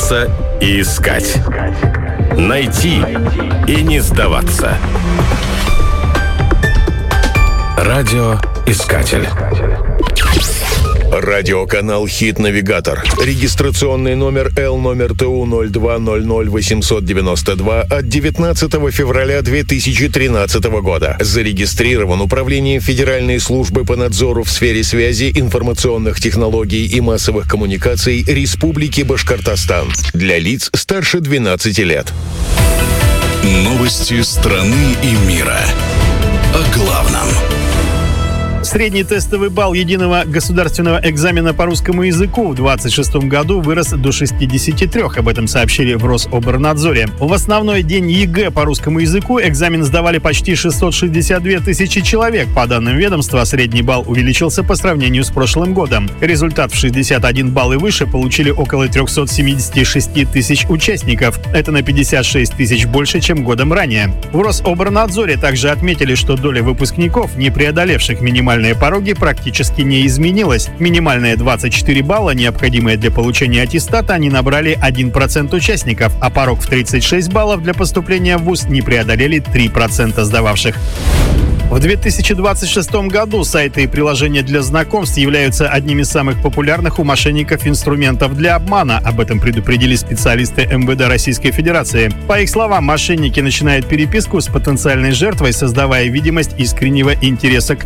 бояться и искать. Найти и не сдаваться. Радиоискатель. Радиоканал «Хит-навигатор». Регистрационный номер L-номер ТУ-02-00-892 от 19 февраля 2013 года. Зарегистрирован Управлением Федеральной службы по надзору в сфере связи, информационных технологий и массовых коммуникаций Республики Башкортостан. Для лиц старше 12 лет. Новости страны и мира. О главном. Средний тестовый балл единого государственного экзамена по русскому языку в 2026 году вырос до 63. Об этом сообщили в Рособорнадзоре. В основной день ЕГЭ по русскому языку экзамен сдавали почти 662 тысячи человек. По данным ведомства, средний балл увеличился по сравнению с прошлым годом. Результат в 61 балл и выше получили около 376 тысяч участников. Это на 56 тысяч больше, чем годом ранее. В Рособорнадзоре также отметили, что доля выпускников, не преодолевших минимальные пороги, практически не изменилась. Минимальные 24 балла, необходимые для получения аттестата, они набрали 1% участников, а порог в 36 баллов для поступления в вуз не преодолели 3% сдававших. В 2026 году сайты и приложения для знакомств являются одними из самых популярных у мошенников инструментов для обмана. Об этом предупредили специалисты МВД Российской Федерации. По их словам, мошенники начинают переписку с потенциальной жертвой, создавая видимость искреннего интереса к